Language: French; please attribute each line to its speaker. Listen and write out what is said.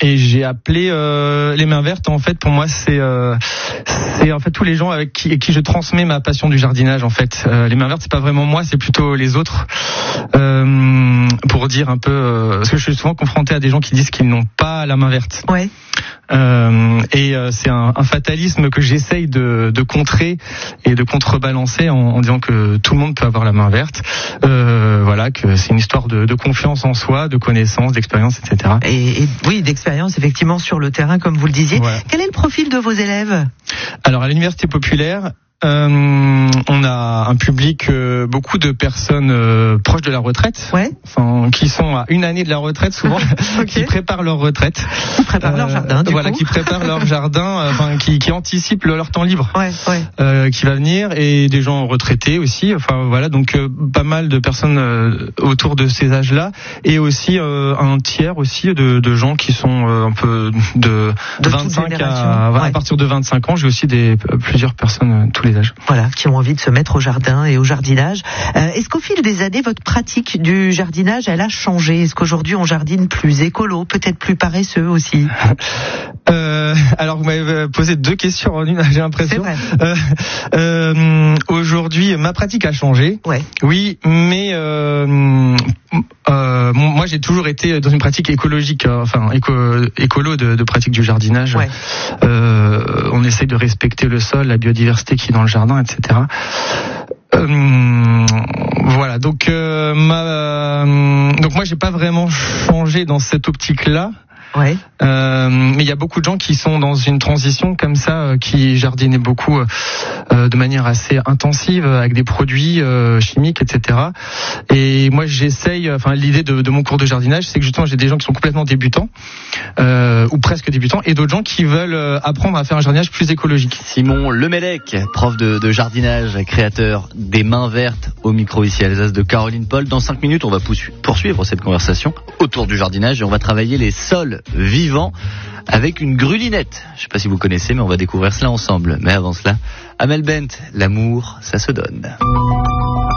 Speaker 1: et j'ai appelé les mains vertes. En fait, pour moi, c'est en fait tous les gens avec qui je transmets ma passion du jardinage. En fait, les mains vertes, c'est pas vraiment moi, c'est plutôt les autres. Pour dire un peu, parce que je suis souvent confronté à des gens qui disent qu'ils n'ont pas la main verte.
Speaker 2: Ouais.
Speaker 1: C'est un fatalisme que j'essaye de contrer et de contrebalancer en disant que tout le monde peut avoir la main verte. Voilà, que c'est une histoire de confiance en soi, de connaissance, d'expérience, etc.
Speaker 2: Et oui, d'expérience effectivement sur le terrain, comme vous le disiez. Ouais. Quel est le profil de vos élèves ?
Speaker 1: Alors à l'université populaire, on a un public, beaucoup de personnes proches de la retraite,
Speaker 2: ouais.
Speaker 1: Enfin, qui sont à une année de la retraite souvent, okay. Qui préparent leur retraite,
Speaker 2: qui préparent leur jardin,
Speaker 1: voilà, qui préparent leur jardin, enfin qui anticipent leur temps libre,
Speaker 2: ouais, ouais.
Speaker 1: Qui va venir, et des gens retraités aussi, enfin voilà, donc pas mal de personnes autour de ces âges-là, et aussi un tiers aussi de gens qui sont un peu de 25 à partir de 25 ans. J'ai aussi plusieurs personnes tous les âges.
Speaker 2: Voilà, qui ont envie de se mettre au jardin et au jardinage. Est-ce qu'au fil des années, votre pratique du jardinage, elle a changé ? Est-ce qu'aujourd'hui, on jardine plus écolo, peut-être plus paresseux aussi ?
Speaker 1: Alors, vous m'avez posé 2 questions en une, j'ai l'impression.
Speaker 2: C'est vrai.
Speaker 1: Aujourd'hui, ma pratique a changé.
Speaker 2: Ouais.
Speaker 1: Oui, mais moi, j'ai toujours été dans une pratique écologique, écolo de pratique du jardinage.
Speaker 2: Ouais.
Speaker 1: On essaye de respecter le sol, la biodiversité qui est dans le jardin, etc. Voilà, donc moi j'ai pas vraiment changé dans cette optique-là.
Speaker 2: Ouais.
Speaker 1: Mais il y a beaucoup de gens qui sont dans une transition comme ça, qui jardinaient beaucoup de manière assez intensive avec des produits chimiques, etc. Et moi j'essaye, l'idée de mon cours de jardinage, c'est que justement j'ai des gens qui sont complètement débutants ou presque débutants, et d'autres gens qui veulent apprendre à faire un jardinage plus écologique.
Speaker 3: Simon Lemelec, prof de jardinage, créateur des Mains Vertes, au micro ici à Alsace de Caroline Paul. Dans 5 minutes, on va poursuivre cette conversation autour du jardinage et on va travailler les sols vivants avec une grulinette. Je ne sais pas si vous connaissez, mais on va découvrir cela ensemble. Mais avant cela, Amel Bent, l'amour, ça se donne.